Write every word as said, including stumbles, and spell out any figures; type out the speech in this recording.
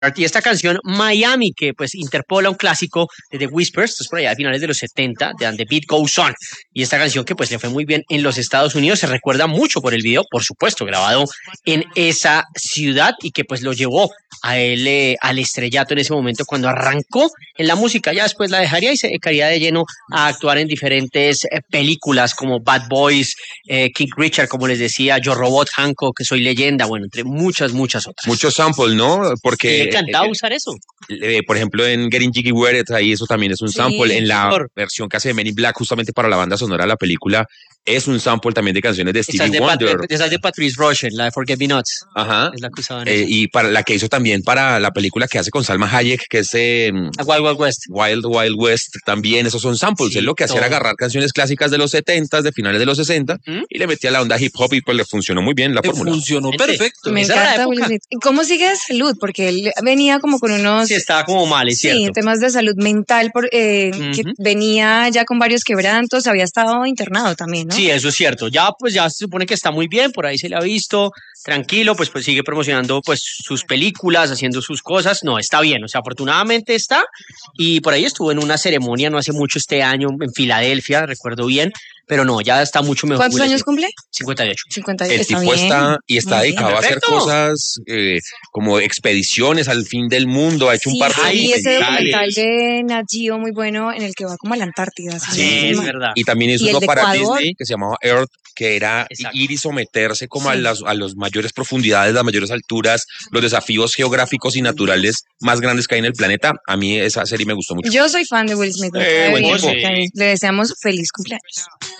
Y esta canción Miami, que pues interpola un clásico de The Whispers, esto es por allá de finales de los setenta, de And the Beat Goes On. Y esta canción que pues le fue muy bien en los Estados Unidos, se recuerda mucho por el video, por supuesto, grabado en esa ciudad y que pues lo llevó a él eh, al estrellato en ese momento cuando arrancó en la música. Ya después la dejaría y se dedicaría de lleno a actuar en diferentes eh, películas como Bad Boys, eh, King Richard, como les decía, Yo Robot, Hancock, que Soy Leyenda, bueno, entre muchas, muchas otras. Muchos samples, ¿no? Porque... Me encantaba eh, usar eso. Eh, por ejemplo, en Getting Jiggy With It, ahí eso también es un Sí, sample. En la señor. versión que hace de Men in Black, justamente para la banda sonora de la película, es un sample también de canciones de Stevie Esa es de, Wonder. Pat, esa es de Patrice Rushen, la de Forget Me Nots. Ajá. Es la que usaban. Eh, y para la que hizo también para la película que hace con Salma Hayek, que es eh, Wild Wild West. Wild Wild West, también esos son samples. Sí, Él lo que hacía era agarrar canciones clásicas de los setenta, de finales de los sesenta, ¿Mm? y le metía la onda hip hop y pues le funcionó muy bien la le fórmula. Funcionó perfecto. Me Esa encanta Will Smith. ¿Y cómo sigue de salud? Porque él venía como con unos... Sí, estaba como mal, es sí, cierto. temas de salud mental, por, eh, Uh-huh. que venía ya con varios quebrantos, había estado internado también, ¿no? Sí, eso es cierto. Ya pues ya se supone que está muy bien, por ahí se le ha visto, tranquilo, pues pues sigue promocionando pues sus películas, haciendo sus cosas. No, está bien, o sea, afortunadamente está. Y por ahí estuvo en una ceremonia no hace mucho este año en Filadelfia, recuerdo bien, pero no, ya está mucho mejor. ¿Cuántos años cumple? cincuenta y ocho. cincuenta y ocho. El está tipo bien. está y está Muy dedicado bien. a hacer Perfecto. cosas eh, como expediciones al fin del mundo, ha hecho Sí, un par de hay ese documental documentales. de Nat Geo muy bueno en el que va como a la Antártida. Sí, ¿sí? es verdad. Y también hizo Y el uno de para Ecuador. Disney que se llamaba Earth, que era Exacto. ir y someterse como Sí. a las a las mayores profundidades, las mayores alturas, los desafíos geográficos y naturales más grandes que hay en el planeta. A mí esa serie me gustó mucho. Yo soy fan de Will Smith. Eh, buen Eh, tipo. Le deseamos feliz cumpleaños.